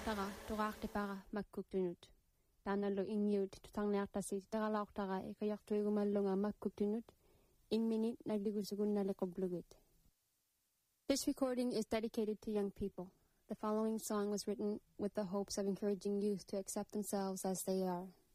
Tara turaartipara makkuktunut. Taanallu ingiut tutarniartasi taralaortara ikajartuigumallunga makkuktunut. Imminit nagligusugunnaleqoblugit. This recording is dedicated to young people. The following song was written with the hopes of encouraging youth to accept themselves as they are.